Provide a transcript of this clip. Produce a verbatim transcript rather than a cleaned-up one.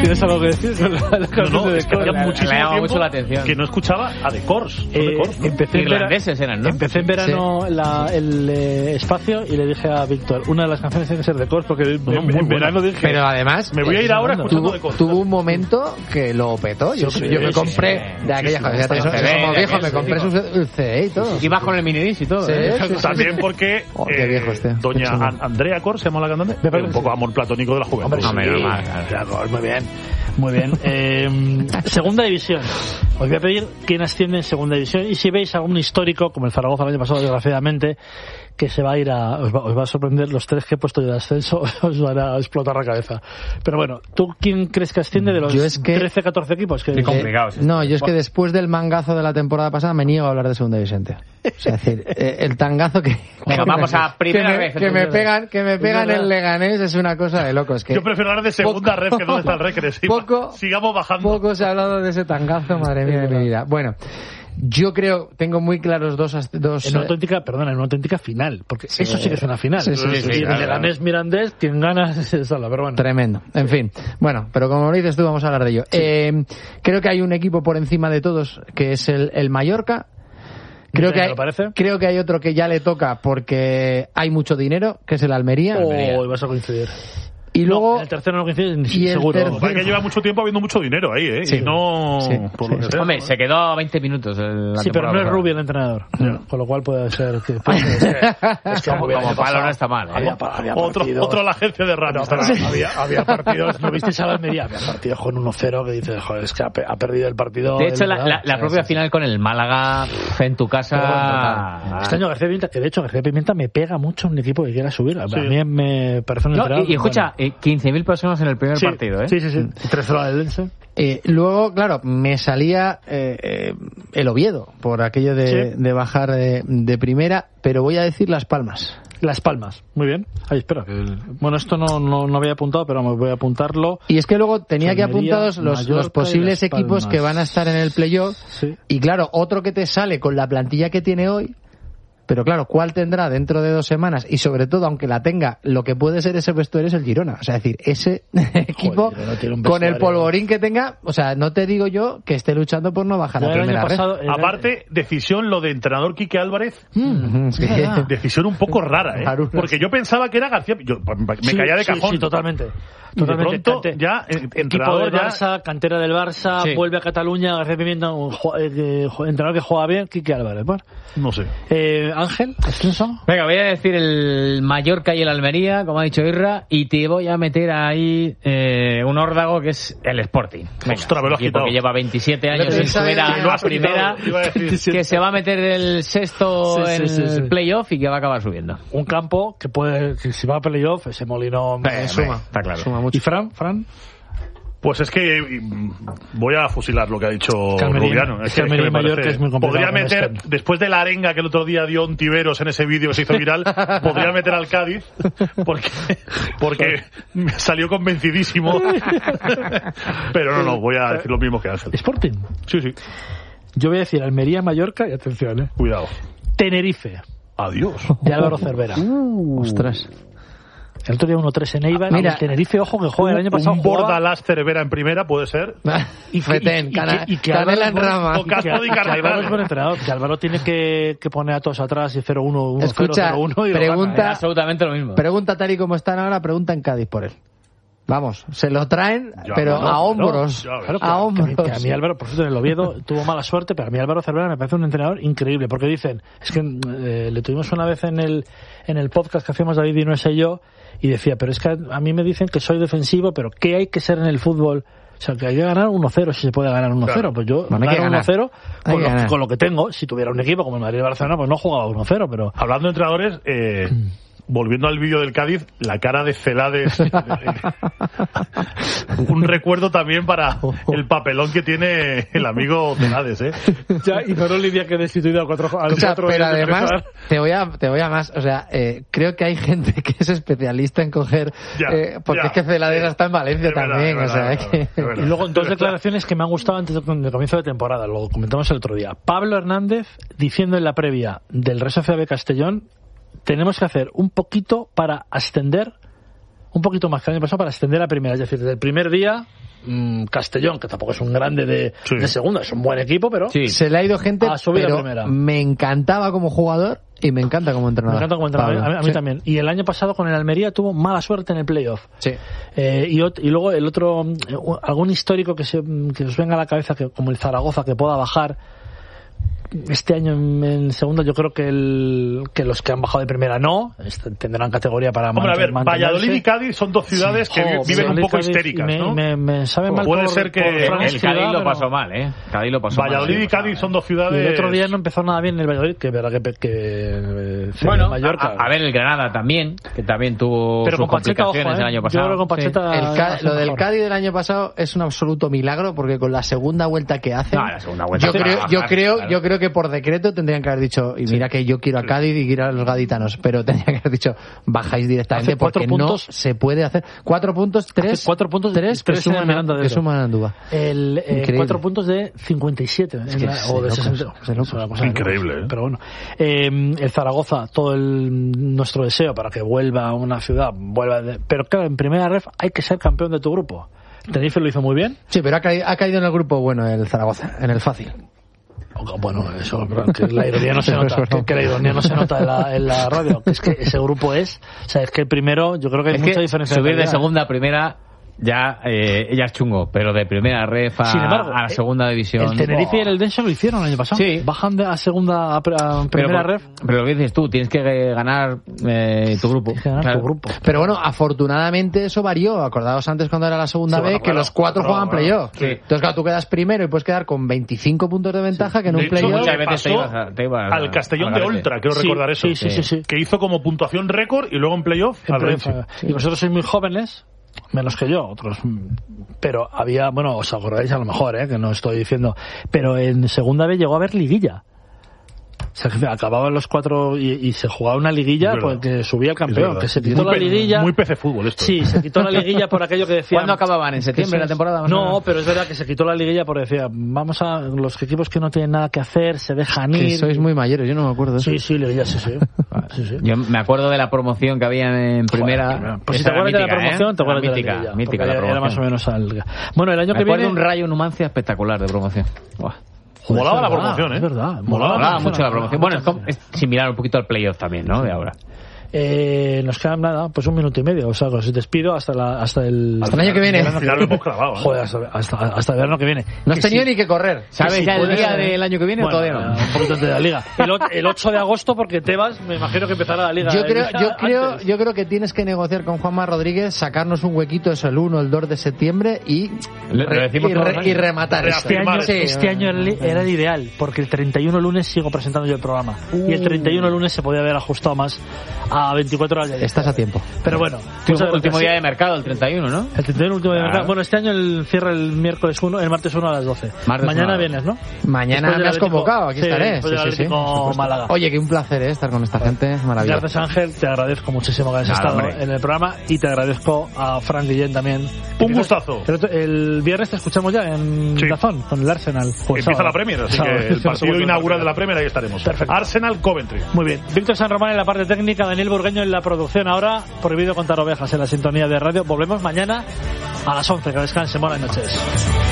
¿Tienes algo que decir sobre la, la canción no, no, de es que The hacía Course? muchísimo Le llama tiempo mucho la atención. que no escuchaba a The Course. Eh, The Course, ¿no? empecé en vera- Irlandeses eran, ¿no? Empecé en verano la, el eh, espacio y le dije a Víctor, una de las canciones tiene que ser The Course porque en, Bueno, en- muy en buena. verano dije... Pero además, Me voy a ir ahora tuvo- escuchando tuvo, The Course. tuvo un momento que lo petó. Yo, Sí, sí, yo me sí, compré sí, de aquella sí, cosa. sí, Eso- sí, eso sí, como sí, viejo, sí, me sí, compré sí. su C D y todo. Y vas con el minidisc y todo. Sí, ¿eh? sí, sí. También porque Oh, qué eh, viejo este. doña Qué chulo. An- Andrea Cor se llama la cantante, Me parece un que poco sí. amor platónico de la juventud. Hombre, sí, Hombre, normal, claro. claro, muy bien, muy bien. Eh, segunda división. Os voy a pedir quién asciende en segunda división y si veis algún histórico, como el Zaragoza el año pasado, desgraciadamente, que se va a ir a... Os va, os va a sorprender los tres que he puesto yo de ascenso, os van a explotar la cabeza. Pero bueno, ¿tú quién crees que asciende de los Yo es que- trece, catorce equipos? Que, Qué complicado es esto. No, yo es que después del mangazo de la temporada pasada me niego a hablar de segunda división. tío. O sea, es decir, eh, el tangazo que... Venga, vamos a primera que me, vez, que me entonces. pegan, que me pegan verdad. el Leganés es una cosa de locos. Que Yo prefiero hablar de segunda poco- red que dónde está el Recre. Sí, poco- sigamos bajando. Poco se ha hablado de ese tangazo, madre mía de mi vida. Bueno, yo creo, tengo muy claros dos... ast- dos En una eh, auténtica, perdona, en una auténtica final, porque Sí. eso sí que es una final. Sí, sí, sí, y sí, el claro, Leganés Mirandés, quien gana es Sala, pero bueno. Tremendo. En fin. Bueno, pero como lo dices tú, vamos a hablar de ello. Eh, creo que hay un equipo por encima de todos, que es el, el Mallorca. Creo Sí, que, me hay, lo parece. creo que hay otro que ya le toca porque hay mucho dinero, que es el Almería. Oh, vas a coincidir. Y luego... No, en el tercero no coincide, ni y el seguro. tercero- Porque que lleva mucho tiempo habiendo mucho dinero ahí, ¿eh? Sí. Y no... Sí, por sí, lo que sí. sea. Hombre, se quedó a veinte minutos. el- la Sí, pero temporada no es pasada. Rubio el entrenador. Con lo cual puede ser que... pues, es que, es que Como, había- como había palo pasado. no está mal. ¿eh? Había, había Otro, partidos. otro a la agencia de radio. No, pero había, había partidos, ¿no visteis a la Almería? Había partidos con uno cero que dices, joder, es que ha, pe- ha perdido el partido. De hecho, el- la, la, la sí, propia sí. final con el Málaga pff, en tu casa... Pero bueno, total. Este año García Pimienta, que de hecho García Pimienta me pega mucho un equipo que quiera subir. A Sí. mí me parece un No, entrenador. y, y escucha, bueno. eh, quince mil personas en el primer Sí, partido, ¿eh? Sí, sí, sí. tres cero al Eldense. Eh, luego, claro, me salía eh, eh, el Oviedo por aquello de, Sí. de bajar de, de primera, pero voy a decir Las Palmas. Las Palmas. Muy bien. Ay, espera. que el- Bueno, esto no, no, no había apuntado, pero me voy a apuntarlo. Y es que luego tenía que Almería, apuntados los, Mallorca los posibles y Las equipos Palmas. que van a estar en el playoff. Sí. Y claro, otro que te sale con la plantilla que tiene hoy, pero claro, ¿cuál tendrá dentro de dos semanas? Y sobre todo, aunque la tenga, lo que puede ser ese vestuario es el Girona. O sea, es decir, ese equipo, Girona tiene un con el vestuario. polvorín que tenga, o sea, no te digo yo que esté luchando por no bajar Ya a el año primera red. pasado, el- Aparte, decisión lo de entrenador Quique Álvarez, Mm, sí. decisión un poco rara, ¿eh? Rarunas. Porque yo pensaba que era García... Yo, me Sí, caía de sí, cajón. Sí, totalmente. Y de Totalmente. pronto, Cante- ya, eh, equipo entrenador del ya... Barça, cantera del Barça, Sí. vuelve a Cataluña, García Pimienta, un ju- eh, que ju- entrenador que juega bien, Quique Álvarez. Bueno. No sé. Eh, Ángel, ¿Ascenso? Venga, voy a decir el Mallorca y el Almería, como ha dicho Irra, y te voy a meter ahí eh, un órdago que es el Sporting. Venga, Ostras, me lo has un equipo quitado. que lleva veintisiete años Yo sin pensaba subir que a lo la has primera, quitado, iba a decir. que se va a meter el sexto Sí, sí, en sí, sí. el playoff y que va a acabar subiendo. Un campo que puede, que si va a playoff, ese molino Eh, suma. Está claro. Suma mucho. ¿Y Fran? Fran? Pues es que mm, voy a fusilar lo que ha dicho Que Almería- Rubiano. es que Almería me y Mallorca parece- es muy complicado Podría con meter, esto. después de la arenga que el otro día dio Ontiveros en ese vídeo que se hizo viral, podría meter al Cádiz, porque, porque me salió convencidísimo. Pero no, no, voy a decir lo mismo que Ángel. Sporting. Sí, sí, Yo voy a decir Almería, Mallorca y atención, ¿eh? cuidado. Tenerife, Adiós. de Álvaro Cervera. Ostras. El otro día uno tres en Eibar. Mira, el Tenerife, ojo, que juega el año pasado. Un jugaba- Bordalás Cervera en primera puede ser. Y Fetén, y que- cana- y que canela en Álvaro- rama. o Caspo de que Álvaro es buen Carvajal. entrenador, que Álvaro tiene que, que poner a todos atrás y cero uno, uno Escucha, cero, cero uno y lo pregunta- gana, ¿eh? Absolutamente lo mismo. Pregunta tal y como están ahora, pregunta en Cádiz por él. Vamos, se lo traen, Ya, pero no, a no, hombros. ya ves. Claro, que, a que a mí- hombros. que a mí Álvaro, por cierto, en el Oviedo tuvo mala suerte, pero a mí Álvaro Cervera me parece un entrenador increíble, porque dicen, es que eh, le tuvimos una vez en el en el podcast que hacíamos David y no sé yo, y decía, pero es que a mí me dicen que soy defensivo, pero ¿qué hay que ser en el fútbol? O sea, que hay que ganar uno cero, si se puede ganar uno cero. Claro. Pues yo Bueno, hay que gano uno ganar. cero Hay con, que lo- ganar. con lo que tengo. Si tuviera un equipo como el Madrid y Barcelona, pues no jugaba uno cero, pero... Hablando de entrenadores, eh, volviendo al vídeo del Cádiz, la cara de Celades. eh, un recuerdo también para el papelón que tiene el amigo Celades, ¿eh? Ya, y no Lidia que destituido a cuatro a los O sea, cuatro pero años de además, empezar. te voy a te voy a más, o sea, eh, creo que hay gente que es especialista en coger, Ya, eh, porque ya. es que Celadera está en Valencia Es verdad, también, es o sea, verdad, es es que... verdad, es verdad. Y luego dos declaraciones que me han gustado antes del comienzo de temporada, lo comentamos el otro día. Pablo Hernández diciendo en la previa del Real Sociedad de Castellón, tenemos que hacer un poquito para ascender, un poquito más que el año pasado para ascender a primera, es decir, desde el primer día mmm, Castellón, que tampoco es un grande de, sí. de segunda, es un buen equipo, pero Sí. Se le ha ido gente, a subir a pero primera. me encantaba como jugador y me encanta como entrenador. Me encanta como entrenador, Pablo. a mí, a mí Sí. también. Y el año pasado con el Almería tuvo mala suerte en el playoff. Sí. Eh, y, ot- y luego el otro, eh, algún histórico que, se, que os venga a la cabeza, que como el Zaragoza, que pueda bajar. Este año en, en segunda yo creo que el, que los que han bajado de primera no, est- tendrán categoría para Hombre, a ver, mantenerse. Valladolid y Cádiz son dos ciudades que Jo, viven un Valladolid, poco Cádiz, histéricas, me, ¿no? Me, me sabe mal Puede por- ser que por el- Fran El Escribá, Cádiz lo pero- pasó mal, ¿eh? Cádiz lo pasó Valladolid mal. y Cádiz son dos Y ciudades... el otro día no empezó nada bien el Valladolid, que verá que, que, que eh, Bueno, Mallorca. a, a ver, el Granada también, que también tuvo pero sus con Pacheta, ojo, complicaciones ¿eh? el año Yo pasado. creo que con Pacheta El Ca- hace lo del mejor. Cádiz del año pasado es un absoluto milagro porque con la segunda vuelta que hacen, No, la segunda vuelta yo te va a creo, bajar, yo creo, claro. yo creo que por decreto tendrían que haber dicho, y mira que yo quiero a Cádiz y quiero a los gaditanos, pero tendrían que haber dicho, bajáis directamente Hace cuatro porque puntos. no se puede hacer. Cuatro puntos, tres, Hace cuatro puntos, tres que tres en el suman, Miranda de que Ebro. suman a Andúba. El, eh, Increíble. cuatro puntos de cincuenta y siete en que la- es o de de locos, sesenta. es de locos. Es una cosa de Increíble, locos. ¿eh? Pero bueno, eh, el Zaragoza, todo el, nuestro deseo para que vuelva a una ciudad, vuelva de- pero claro, en primera ref hay que ser campeón de tu grupo. Tenerife lo hizo muy bien. Sí, pero ha caído, ha caído en el grupo bueno el Zaragoza, en el fácil. O- Bueno, eso, que la ironía no se nota, que, que la ironía no se nota en la, en la radio, que es que ese grupo es, o sea, es que el primero, yo creo que hay Es mucha que diferencia. subir de calidad. segunda a primera ya, eh, ya es chungo, pero de primera ref a, Sin embargo, a la segunda división... El Tenerife ¡oh! y el Eldense lo hicieron el año pasado. Sí. Bajan de a segunda a, pre- a pero, primera por- ref. pero lo que dices tú, tienes que eh, ganar eh, tu grupo. Tienes que ganar Claro. tu grupo. Pero bueno, afortunadamente eso varió. Acordaos antes cuando era la segunda Sí, vez bueno, que claro, los cuatro claro, juegan claro. playoff. Sí. Entonces, claro, tú quedas primero y puedes quedar con veinticinco puntos de ventaja que en De un hecho, playoff. muchas veces te pasó ibas a- te ibas a- al Castellón al de garete. Oltra, quiero Sí, recordar eso. sí, sí, sí, sí. Que hizo como puntuación récord y luego en playoff En al playoff, Renfe. eh, y vosotros sois muy jóvenes, menos que yo, otros. mm, Pero había, bueno, os acordáis a lo mejor, eh, que no estoy diciendo, pero en segunda vez llegó a haber liguilla. O sea, que acababan los cuatro y, y se jugaba una liguilla Es verdad. porque subía el Es campeón, verdad. que se quitó Muy la pe- liguilla. Muy P C fútbol esto. Sí, se quitó la liguilla por aquello que decía. ¿Cuándo acababan? ¿En septiembre la temporada? más o No, menos? pero es verdad que se quitó la liguilla porque decía, vamos a los equipos que no tienen nada que hacer, se dejan Que ir. sois muy mayores, yo no me acuerdo de eso. Sí, sí, liguilla, sí, sí. sí, sí. Yo me acuerdo de la promoción que había en primera. Joder, pues si Esa te era acuerdas de la mítica, promoción, ¿eh? te acuerdas Era de la mítica, liguilla, mítica porque la era promoción. más o menos al... Bueno, el año Me que acuerdo viene... un Rayo Numancia espectacular de promoción. Buah. Joder, Molaba es la verdad, promoción, ¿eh? Es verdad. Molaba. Molaba mucho la promoción. Bueno, es, como- es similar un poquito al playoff también, ¿no? De ahora. Eh, nos queda nada, pues un minuto y medio. O sea, os despido hasta, la, hasta el... Hasta el año que viene. Al final lo hemos clavado. ¿eh? Joder, hasta, hasta, hasta el verano que viene. No has Que tenido sí. ni que correr. ¿Sabes sí, ya el puede día ser. del año que viene o Bueno, todavía no? Un poquito antes de la liga. El, o- el ocho de agosto, porque Tebas, me imagino que empezará la liga. Yo el creo, día yo creo, antes. yo creo que tienes que negociar con Juanma Rodríguez, sacarnos un huequito, eso el uno, el dos de septiembre y, Lo- lo re- decimos y, todos re- los y años. rematar esto. Este año, Sí. este año era el- era el ideal, porque el treinta y uno lunes sigo presentando yo el programa. Y el treinta y uno lunes se podía haber ajustado más a veinticuatro horas. de Estás a tiempo. Pero bueno, Último, muchas último gracias. día de mercado, el treinta y uno, ¿no? El treinta y uno último día de Claro. mercado. Bueno, este año el cierre el miércoles uno, el martes uno a las doce. Martes Mañana uno a las vienes, ¿no? Mañana Después del me has Atlético- convocado, aquí sí, estaré. después del Sí, sí, sí, Atlético por supuesto. Málaga. Oye, que un placer ¿eh? estar con esta gente, es maravilloso. Gracias, Ángel, te agradezco muchísimo que hayas Nada, estado hombre. en el programa y te agradezco a Fran Guillén también. Un gustazo. El, otro- el viernes te escuchamos ya en Sí. Dazón con el Arsenal. Pues Empieza sábado. la Premier, así Sábado. que el partido inaugural de la Premier ahí estaremos. Perfecto. Arsenal Coventry. Muy bien. Víctor San Román en la parte técnica, Daniel Burgueño en la producción. Ahora, prohibido contar ovejas en la sintonía de radio. Volvemos mañana a las once. Que descansen. Buenas noches.